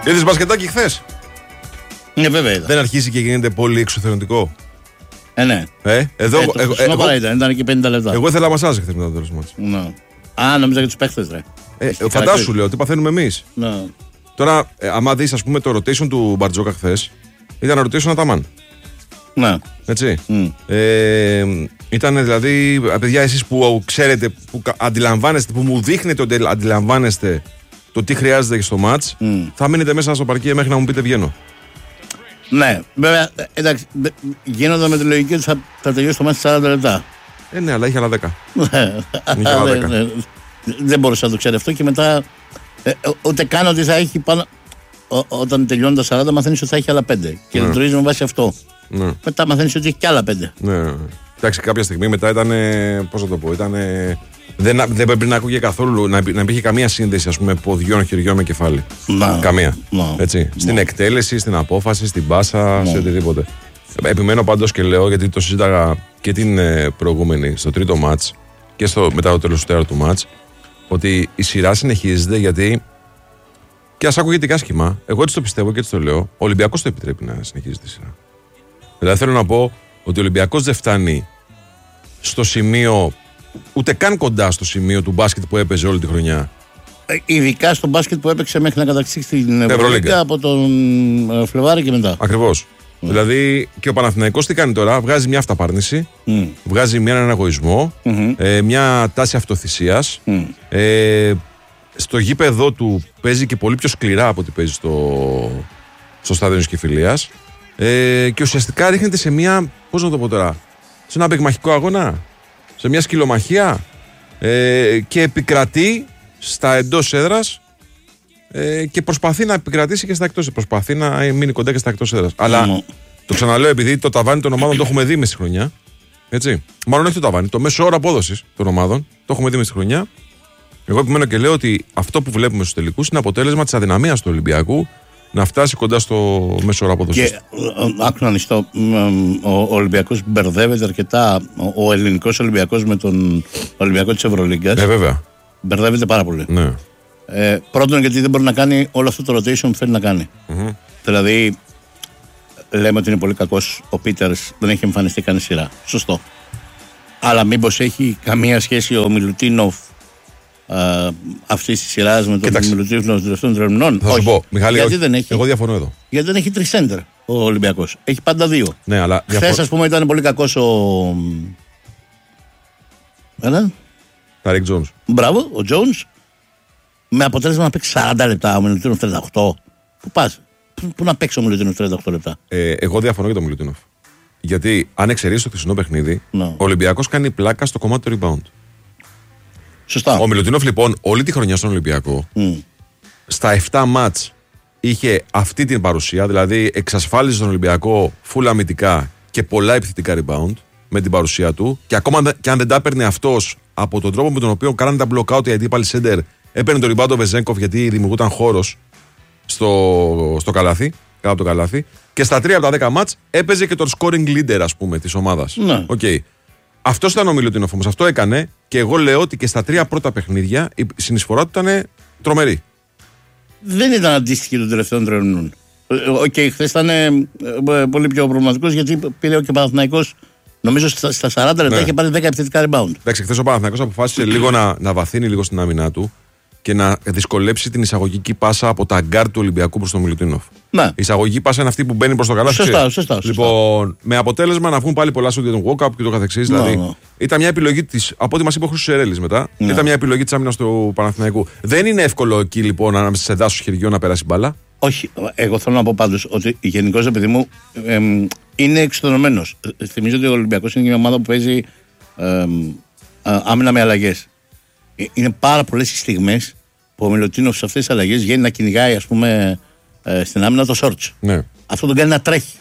Είδες μπασκετάκι χθες? Ναι, βέβαια είδα. Δεν αρχίζει και γίνεται πολύ εξωθενωτικό? Ναι. Εδώ. Ήταν και 50 λεπτά. Εγώ ήθελα μασάζ χθες μετά το τέλος του μάτς. Α, νόμιζα για τους παίχτες, ρε. Φαντάσου, λέω, τι παθαίνουμε εμείς. Ναι. Τώρα, άμα δεις, ας πούμε, το rotation του Μπαρτζόκα χθες, ήταν rotation Αταμάν. Ναι. Έτσι. Ήταν δηλαδή, παιδιά, εσείς που ξέρετε, που αντιλαμβάνεστε, που μου δείχνετε ότι αντιλαμβάνεστε το τι χρειάζεται στο μάτς, θα μείνετε μέσα στο παρκέ μέχρι να μου πείτε βγαίνω. Ναι, βέβαια, εντάξει, γίνονταν με τη λογική ότι θα τελειώσει το μάτς 40 λεπτά. Ναι, αλλά είχε άλλα 10. Δεν μπορούσα να το ξέρω αυτό και μετά ούτε καν ότι θα έχει πάνω. Όταν τελειώνει τα 40, μαθαίνεις ότι θα έχει άλλα 5. Και λειτουργεί με βάση αυτό. Ναι. Μετά μαθαίνεις ότι έχει και άλλα 5. Ναι. Εντάξει, κάποια στιγμή μετά ήταν. Πώς θα το πω, ήταν. Δεν πρέπει να ακούγε καθόλου, να υπήρχε καμία σύνδεση, ας πούμε, ποδιών, χεριών με κεφάλι. Καμία. Έτσι. Στην εκτέλεση, στην απόφαση, στην πάσα, σε οτιδήποτε. Επιμένω πάντως και λέω, γιατί το συζήταγα και την προηγούμενη, στο τρίτο μάτς και μετά το τέλος του τέταρτου μάτς, ότι η σειρά συνεχίζεται γιατί. Και ας ακούγεται και άσχημα, εγώ έτσι το πιστεύω και έτσι το λέω, ο Ολυμπιακός το επιτρέπει να συνεχίζει τη σειρά. Δηλαδή θέλω να πω ότι ο Ολυμπιακός δεν φτάνει στο σημείο, ούτε καν κοντά στο σημείο του μπάσκετ που έπαιζε όλη τη χρονιά. Ειδικά στο μπάσκετ που έπαιξε μέχρι να κατακτήσει την Ευρωλίγκα από τον Φλεβάρη και μετά. Ακριβώς. Δηλαδή και ο Παναθηναϊκός τι κάνει τώρα, βγάζει μια αυταπάρνηση, βγάζει έναν εγωισμό, μια τάση αυτοθυσίας. Στο γήπεδο του παίζει και πολύ πιο σκληρά από ό,τι παίζει στο στάδιο της Κηφιλίας, και ουσιαστικά ρίχνεται σε μια, πώς να το πω τώρα, σε ένα παιγμαχικό αγώνα, σε μια σκυλομαχία, και επικρατεί στα εντός έδρας, και προσπαθεί να επικρατήσει και στα εκτός έδρας. Προσπαθεί να μείνει κοντά και στα εκτός έδρας. Αλλά το ξαναλέω, επειδή το ταβάνι των ομάδων το έχουμε δει μες στη χρονιά. Έτσι. Μάλλον όχι το ταβάνι, το μέσο όρο απόδοσης των ομάδων το έχουμε δει μες στη χρονιά. Εγώ επιμένω και λέω ότι αυτό που βλέπουμε στους τελικούς είναι αποτέλεσμα της αδυναμίας του Ολυμπιακού να φτάσει κοντά στο μέσο όρο απόδοσης. Και άκου να ανιστώ, ο Ολυμπιακός μπερδεύεται αρκετά, ο ελληνικός Ολυμπιακός με τον Ολυμπιακό της Ευρωλίγκας. Βέβαια. Μπερδεύεται πάρα πολύ. Ναι. Πρώτον, γιατί δεν μπορεί να κάνει όλο αυτό το rotation που θέλει να κάνει. Δηλαδή, λέμε ότι είναι πολύ κακός ο Πίτερς, δεν έχει εμφανιστεί καν σειρά. Σωστό. Αλλά μήπως έχει καμία σχέση ο Μιλουτίνοφ αυτή τη σειρά με τον Μιλουτίνοφ των τελευταίων τρεμνών? Θα σου πω, Μιχάλη, γιατί δεν έχει. Εγώ διαφωνώ εδώ. Γιατί δεν έχει τρισέντερ ο Ολυμπιακός. Έχει πάντα δύο. Ναι, αλλά χθες, ας πούμε, ήταν πολύ κακός ο. Ταρίκ Τζόνς. Μπράβο, ο Τζόνς. Με αποτέλεσμα να παίξει 40 λεπτά, ο Μιλουτίνοφ 38. Πού πας? Πού να παίξει ο Μιλουτίνοφ 38 λεπτά? Εγώ διαφωνώ για τον Μιλουτίνοφ. Γιατί αν εξαιρέσει το χθεσινό παιχνίδι, ο Ολυμπιακός κάνει πλάκα στο κομμάτι του rebound. Σωστά. Ο Μιλουτίνοφ λοιπόν όλη τη χρονιά στον Ολυμπιακό, στα 7 μάτς είχε αυτή την παρουσία, δηλαδή εξασφάλιζε τον Ολυμπιακό full αμυντικά και πολλά επιθετικά rebound με την παρουσία του, και ακόμα και αν δεν τα έπαιρνε αυτός, από τον τρόπο με τον οποίο κάνανε τα block out οι αντίπαλοι center, έπαιρνε το rebound ο Βεζέγκοφ γιατί δημιουργούταν χώρος στο καλάθι, κάτω από το καλάθι, και στα 3 από τα 10 μάτς έπαιζε και τον scoring leader, ας πούμε, της ομάδας. Ναι. Okay. Αυτός ήταν ο Μιλουτίνοφ όμως, αυτό έκανε, και εγώ λέω ότι και στα 3 πρώτα παιχνίδια η συνεισφορά του ήταν τρομερή. Δεν ήταν αντίστοιχη των τελευταίων τρελών. Χθες ήταν πολύ πιο προβληματικός, γιατί πήρε και ο Παναθηναϊκός, νομίζω στα 40 λεπτά είχε πάρει 10 επιθετικά rebound. Εντάξει, χθες ο Παναθηναϊκός αποφάσισε λίγο να βαθύνει λίγο στην άμυνά του και να δυσκολέψει την εισαγωγική πάσα από τα γκάρ του Ολυμπιακού προς τον Μιλουτίνοφ. Ναι. Η εισαγωγική πάσα είναι αυτή που μπαίνει προς το καλάθι. Σωστά. Λοιπόν, με αποτέλεσμα να βγουν πάλι πολλά σου για τον walk-up και το καθεξής. Δηλαδή, ήταν μια επιλογή της, από ό,τι μας είπε ο Χρήστος Ερέλης μετά, ήταν μια επιλογή της άμυνας του Παναθηναϊκού. Δεν είναι εύκολο εκεί λοιπόν ανάμεσα σε δάσος χεριών να περάσει μπάλα. Όχι. Εγώ θέλω να πω πάντως ότι γενικώς, επειδή μου είναι εξωτερωμένος. Θυμίζω ότι ο Ολυμπιακός είναι μια ομάδα που παίζει άμυνα με αλλαγές. Είναι πάρα πολλές οι στιγμές που ο Μιλουτίνοφ σε αυτές τις αλλαγές βγαίνει να κυνηγάει, ας πούμε, στην άμυνα το σόρτς. Ναι. Αυτό τον κάνει να τρέχει.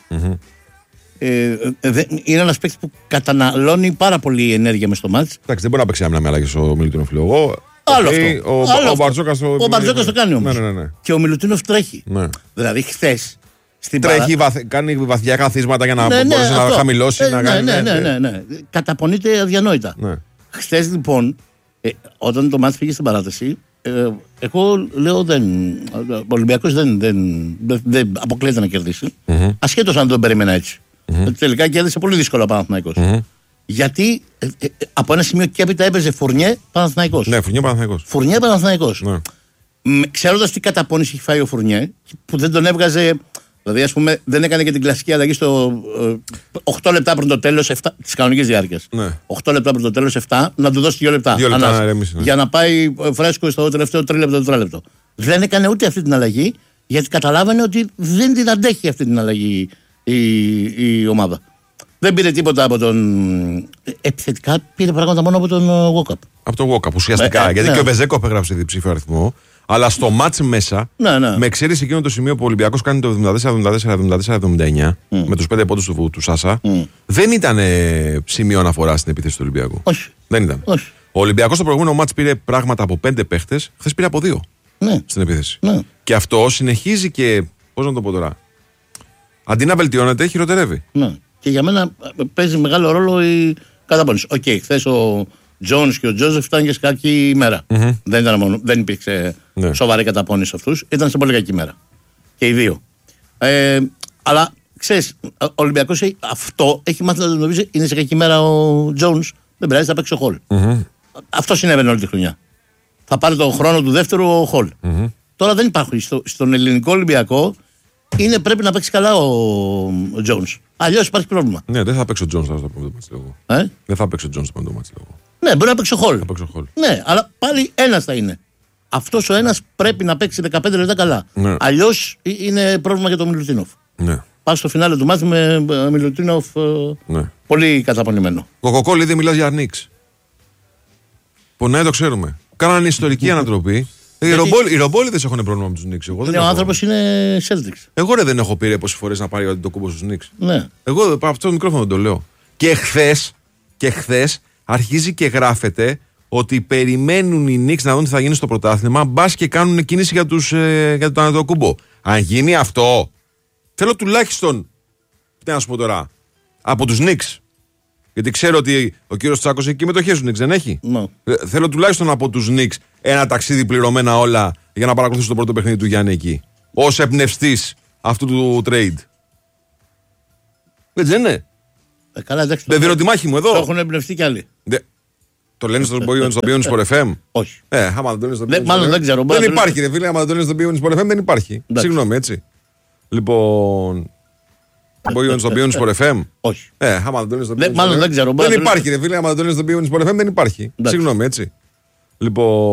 Είναι ένας παίκτης που καταναλώνει πάρα πολύ ενέργεια μες στο μάτς. Εντάξει, δεν μπορεί να παίξει άμυνα με αλλαγές ο Μιλουτίνοφ, λέω. Άλλο αυτό. Ο Μπαρτζόκας το κάνει όμως. Ναι. Και ο Μιλουτίνοφ τρέχει. Ναι. Δηλαδή χθες. Τρέχει, κάνει βαθιά καθίσματα για να μπορέσει να χαμηλώσει. Ναι. Καταπονείται αδιανόητα. Χθες λοιπόν, όταν το μάτς πήγε στην παράταση, Εγώ λέω ο Ολυμπιακός δεν αποκλείεται να κερδίσει. Ασχέτως αν τον περίμενα έτσι. Τελικά κέρδισε πολύ δύσκολα ο Παναθηναϊκός. Γιατί από ένα σημείο και έπειτα έπαιζε Φουρνιέ Παναθηναϊκός. Ναι, Φουρνιέ Παναθηναϊκός. Φουρνιέ Παναθηναϊκός. Ναι. Ξέροντας τι καταπώνηση έχει φάει ο Φουρνιέ, που δεν τον έβγαζε. Δηλαδή, ας πούμε, δεν έκανε και την κλασική αλλαγή στο 8 λεπτά πριν το τέλος της κανονικής διάρκειας. Ναι. 8 λεπτά πριν το τέλος 7, να του δώσει 2 λεπτά. 2 λεπτά να ρεμίσει, ναι. Για να πάει φρέσκο στο τελευταίο 3 λεπτό, 4 λεπτό. Δεν έκανε ούτε αυτή την αλλαγή, γιατί καταλάβαινε ότι δεν την αντέχει αυτή την αλλαγή η ομάδα. Δεν πήρε τίποτα από τον. Επιθετικά πήρε πράγματα μόνο από τον Walkup. Από τον Walkup ουσιαστικά. Γιατί και ο Βεζέκοφ έγραψε διψήφιο αριθμό. Αλλά στο μάτς μέσα, με εξαίρεση εκείνο το σημείο που ο Ολυμπιακός κάνει το 74-74-79 με τους 5 πόντους του Σάσα, δεν ήταν σημείο αναφορά στην επίθεση του Ολυμπιακού. Όχι. Δεν ήταν. Όχι. Ο Ολυμπιακός στο προηγούμενο μάτς πήρε πράγματα από 5 παίχτες, χθες πήρε από 2 στην επίθεση. Ναι. Και αυτό συνεχίζει και. Πώς να το πω τώρα. Αντί να βελτιώνεται, χειροτερεύει. Ναι. Και για μένα παίζει μεγάλο ρόλο η καταπώνηση. Οκ, χθες ο Τζόνς και ο Τζόζεφ ήταν και σε κακή ημέρα. Δεν υπήρξε σοβαρή καταπώνηση αυτούς. Ήταν σε πολύ κακή ημέρα. Και οι δύο. Αλλά ξέρεις, ο Ολυμπιακός αυτό έχει μάθει να το αντιμετωπίσει. Είναι σε κακή ημέρα ο Τζόνς. Δεν πειράζει, θα παίξει ο Χολ. Αυτό συνέβαινε όλη τη χρονιά. Θα πάρει τον χρόνο του δεύτερου ο Χολ. Τώρα δεν υπάρχουν. Στον ελληνικό Ολυμπιακό πρέπει να παίξει καλά ο Τζόνς. Αλλιώς υπάρχει πρόβλημα. Ναι, δεν θα παίξει ο Τζόνς στο επόμενο μάτσο. Δεν θα παίξει ο Τζόνς στο επόμενο μάτσο. Ναι, μπορεί να παίξει ο Χολ. Ναι, αλλά πάλι ένας θα είναι. Αυτός ο ένας πρέπει να παίξει 15 λεπτά καλά. Ναι. Αλλιώς είναι πρόβλημα για τον Μιλουτίνοφ. Ναι. Πας στο φινάλε του μάτς με Μιλουτίνοφ πολύ καταπονημένο. Κοκοκόλ, ήδη μιλάς για Αρνίξ. Πονάει, το ξέρουμε. Κάνανε ιστορική ανατροπή. Οι ρομπόλιδες έχουν πρόβλημα με τους Νίξ. Ο άνθρωπος είναι Celtics. Εγώ δεν έχω πει πόσες φορές να πάρει το κούμπο στους Νίξ. Ναι. Εγώ αυτό το μικρόφωνο το λέω. Και χθες αρχίζει και γράφεται ότι περιμένουν οι Νίξ να δουν τι θα γίνει στο πρωτάθλημα. Μπας και κάνουν κίνηση για τον Αντετοκούμπο. Αν γίνει αυτό, θέλω τουλάχιστον. Τι να σου πω τώρα. Από τους Νίξ. Γιατί ξέρω ότι ο κύριος Τσάκος έχει και μετοχές στους Νίξ, δεν έχει. No. Θέλω τουλάχιστον από τους Νίξ ένα ταξίδι πληρωμένα όλα για να παρακολουθήσω το πρώτο παιχνίδι του Γιάννη εκεί. Ως εμπνευστής αυτού του trade. Έτσι δεν είναι. Καλά, εντάξει. Δεν δίνω τη μάχη μου εδώ. Το έχουν εμπνευστεί κι άλλοι. Το λένε στο Beyond Sport FM. Όχι. Άμα δεν το λένε στο Beyond Sport FM. Δεν ξέρω. Δεν υπάρχει, ρε φίλε. Άμα δεν το λένε στο Beyond Sport FM, δεν υπάρχει. Συγγνώμη, έτσι. Λοιπόν. Στο Beyond Sport FM. Όχι. Άμα δεν το λένε στο Beyond Sport FM. Δεν ξέρω. Δεν υπάρχει, ρε φίλε. Άμα δεν το λένε στο Beyond Sport FM, δεν υπάρχει. Συγγνώμη, έτσι. Λοιπόν.